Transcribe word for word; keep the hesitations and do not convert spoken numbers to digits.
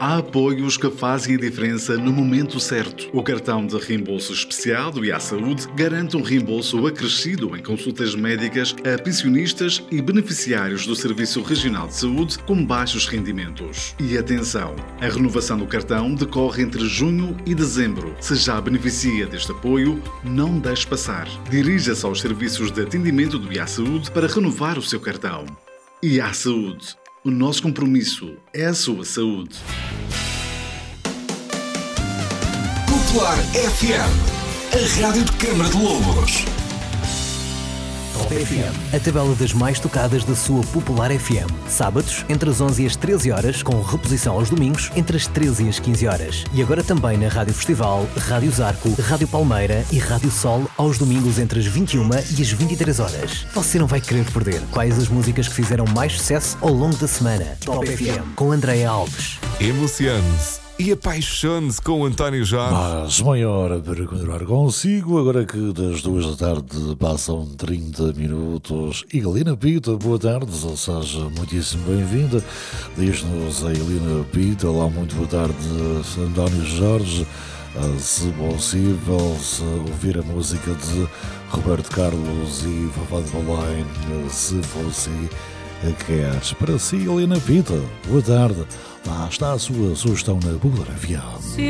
Há apoios que fazem a diferença no momento certo. O cartão de reembolso especial do I A Saúde garante um reembolso acrescido em consultas médicas a pensionistas e beneficiários do Serviço Regional de Saúde com baixos rendimentos. E atenção, a renovação do cartão decorre entre junho e dezembro. Se já beneficia deste apoio, não deixe passar. Dirija-se aos serviços de atendimento do I A Saúde para renovar o seu cartão. I A Saúde. O nosso compromisso é a sua saúde. Popular F M, a rádio de Câmara de Lobos. Top F M, a tabela das mais tocadas da sua Popular F M. Sábados, entre as onze e as treze horas, com reposição aos domingos, entre as treze e as quinze horas. E agora também na Rádio Festival, Rádio Zarco, Rádio Palmeira e Rádio Sol, aos domingos entre as vinte e uma e as vinte e três horas. Você não vai querer perder quais as músicas que fizeram mais sucesso ao longo da semana. Top F M, com Andréa Alves. Emocione-se e apaixone-se com o António Jorge. Mas meia hora para continuar consigo, agora que das duas da tarde passam trinta minutos. E Helena Pita, boa tarde, seja muitíssimo bem-vinda. Diz-nos a Helena Pita, lá muito boa tarde, António Jorge. Se possível, se ouvir a música de Roberto Carlos e Fafá de Belém, se fosse queres. Para si, Helena Pita, boa tarde. Lá está a sua sugestão na Popular F M.